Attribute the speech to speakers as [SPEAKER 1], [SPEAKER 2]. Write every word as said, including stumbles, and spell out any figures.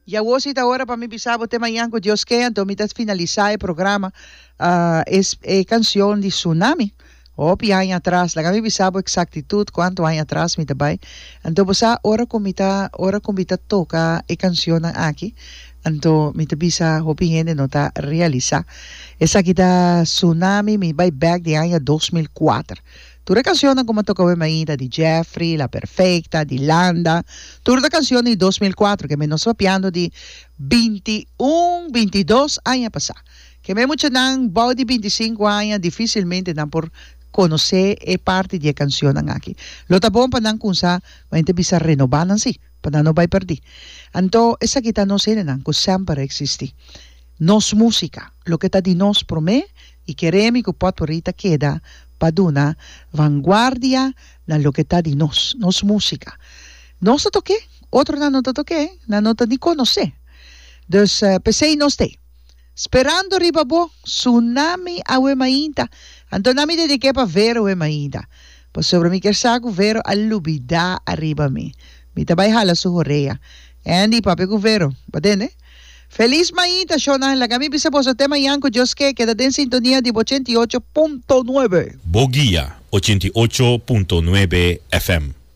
[SPEAKER 1] Ya vos ita ahora para mi pisabo tema yanko Dios que anto mitas finalizar el programa uh, es eh, canción de Tsunami. Opi años atrás, la kami pisabo exactitud cuánto años atrás mi tabay. Anto bosa ora kumita ora kumita toca e canción aquí. Anto mi tabisa hopi gente nota realiza. Esa kita Tsunami mi bay back de año dos mil cuatro. Tu canción como tocó mainda de Jeffrey, La Perfecta, de Landa. Tu canción de dos mil cuatro que me nos vapiando de veintiuno, veintidós años pasar. Que me mucho dan body veinticinco años dificilmente dan por conocer e parte de canción aquí. Lo tapón para dan kunsa, va a bisa renovar así, para no vai perder. Anto esa kita no se nan ko sempre existi. Nos música, lo que ta di nos prome y queremos que Puerto Rico queda paduna vanguardia na lo que ta di nos, nos música. Nos to toque, otro na no to toque, na no ni conocer. Dus uh, pesei nos te. Sperando ribabo, tsunami awe mainta. Anto nami dediqué pa vero we mainta. Pa sobre mi kersago vero alubida arriba mi. Mi tabay hala su horea. Andy papi ku vero. Badene? Feliz mainta, Shona. La kami bisa po sa tema yanko Diyos que quédate en sintonía de ochenta y ocho punto nueve.
[SPEAKER 2] Boguía ochenta y ocho punto nueve F M.